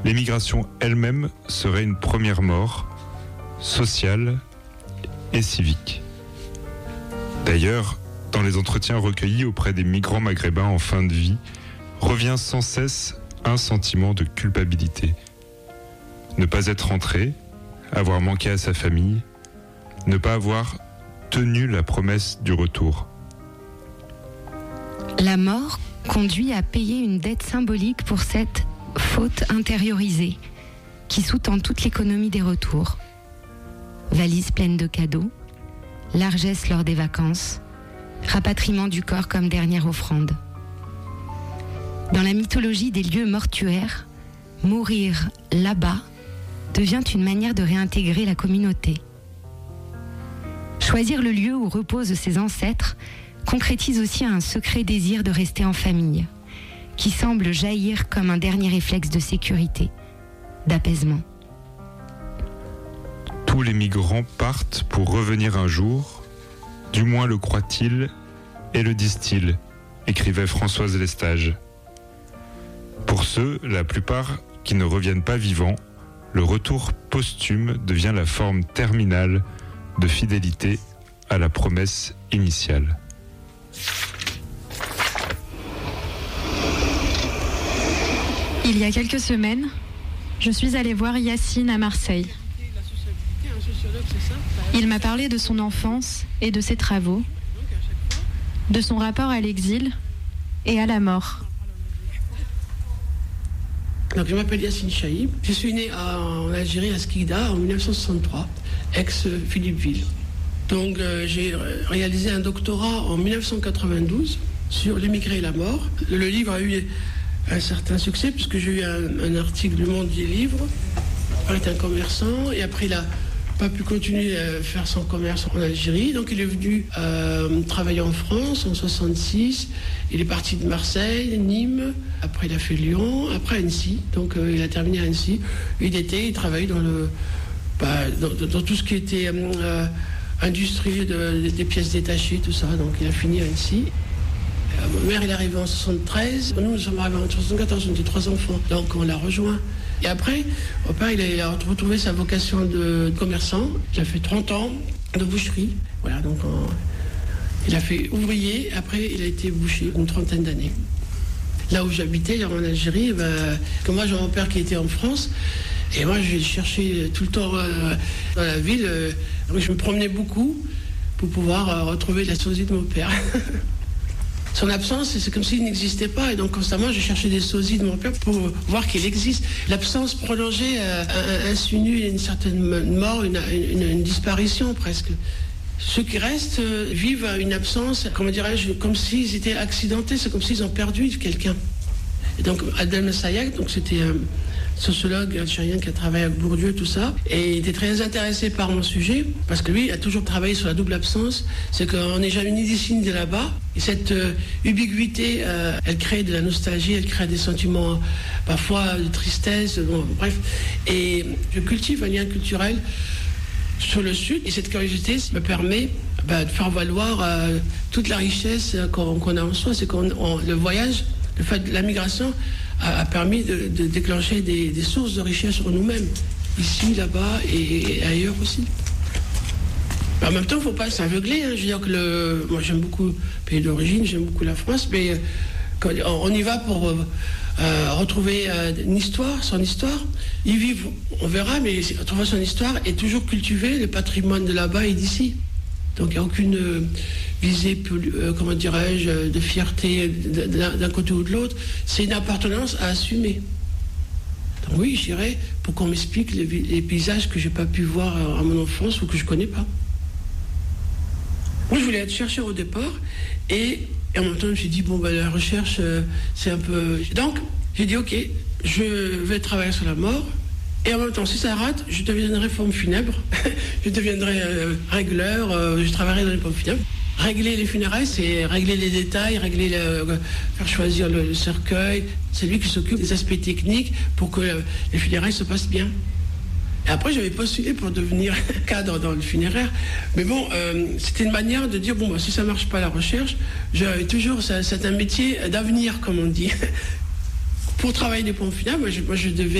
l'émigration elle-même serait une première mort, sociale et civique. D'ailleurs, dans les entretiens recueillis auprès des migrants maghrébins en fin de vie, revient sans cesse un sentiment de culpabilité. Ne pas être rentré, avoir manqué à sa famille, ne pas avoir tenu la promesse du retour. La mort conduit à payer une dette symbolique pour cette faute intériorisée qui sous-tend toute l'économie des retours. Valise pleine de cadeaux, largesse lors des vacances, rapatriement du corps comme dernière offrande. Dans la mythologie des lieux mortuaires, mourir là-bas devient une manière de réintégrer la communauté. Choisir le lieu où reposent ses ancêtres concrétise aussi un secret désir de rester en famille, qui semble jaillir comme un dernier réflexe de sécurité, d'apaisement. Tous les migrants partent pour revenir un jour, du moins le croient-ils et le disent-ils, écrivait Françoise Lestage. Pour ceux, la plupart, qui ne reviennent pas vivants, le retour posthume devient la forme terminale de fidélité à la promesse initiale. Il y a quelques semaines, je suis allée voir Yacine à Marseille. Il m'a parlé de son enfance et de ses travaux, de son rapport à l'exil et à la mort. Donc, je m'appelle Yacine Chaïb. Je suis né en Algérie, à Skikda, en 1963, ex-Philippeville. Donc, j'ai réalisé un doctorat en 1992 sur l'émigré et la mort. Le livre a eu un certain succès puisque j'ai eu un article du Monde des livres. Il était un commerçant et après il n'a pas pu continuer à faire son commerce en Algérie. Donc il est venu travailler en France en 1966. Il est parti de Marseille, Nîmes, après il a fait Lyon, après Annecy. Donc il a terminé à Annecy. Il travaillait dans tout ce qui était industrie des pièces détachées, tout ça. Donc il a fini à Annecy. Ma mère, elle est arrivée en 73. Nous sommes arrivés en 74, on était 3 enfants. Donc on l'a rejoint. Et après, mon père, il a retrouvé sa vocation de commerçant. Il a fait 30 ans de boucherie. Voilà, donc il a fait ouvrier. Après, il a été boucher une 30aine d'années. Là où j'habitais, en Algérie, comme moi, j'ai mon père qui était en France. Et moi, je cherchais tout le temps dans la ville. Je me promenais beaucoup pour pouvoir retrouver la sosie de mon père. Son absence, c'est comme s'il n'existait pas. Et donc, constamment, je cherchais des sosies de mon père pour voir qu'il existe. L'absence prolongée insinue une certaine mort, une disparition presque. Ceux qui restent vivent une absence, comment dirais-je, comme s'ils étaient accidentés. C'est comme s'ils ont perdu quelqu'un. Et donc, Adel Messayak, donc c'était un sociologue algérien qui a travaillé avec Bourdieu, tout ça, et il était très intéressé par mon sujet, parce que lui, il a toujours travaillé sur la double absence, c'est qu'on n'est jamais ni d'ici ni de là-bas, et cette ubiguïté, elle crée de la nostalgie, elle crée des sentiments, parfois de tristesse, bon, bref, et je cultive un lien culturel sur le Sud, et cette curiosité me permet de faire valoir toute la richesse qu'on a en soi, c'est le voyage, le fait de la migration a permis de déclencher des sources de richesse sur nous-mêmes, ici, là-bas et ailleurs aussi. En même temps, il ne faut pas s'aveugler. Je veux dire que moi j'aime beaucoup le pays d'origine, j'aime beaucoup la France, mais on y va pour retrouver une histoire, son histoire. Y vivre, on verra, mais retrouver son histoire et toujours cultiver le patrimoine de là-bas et d'ici. Donc il n'y a aucune visée, comment dirais-je, de fierté d'un côté ou de l'autre. C'est une appartenance à assumer. Donc oui, j'irai pour qu'on m'explique les paysages que je n'ai pas pu voir à mon enfance ou que je ne connais pas. Moi, je voulais être chercheur au départ et en même temps, je me suis dit, la recherche, c'est un peu... Donc, j'ai dit, ok, je vais travailler sur la mort. Et en même temps, si ça rate, je deviendrai femme funèbre, je deviendrai régleur, je travaillerai dans les pompes funèbres. Régler les funérailles, c'est régler les détails, faire choisir le cercueil. C'est lui qui s'occupe des aspects techniques pour que les funérailles se passent bien. Et après, j'avais postulé pour devenir cadre dans le funéraire. Mais bon, c'était une manière de dire, si ça ne marche pas la recherche, j'avais toujours, c'est un métier d'avenir, comme on dit. Pour travailler des pompes funèbres, moi, je devais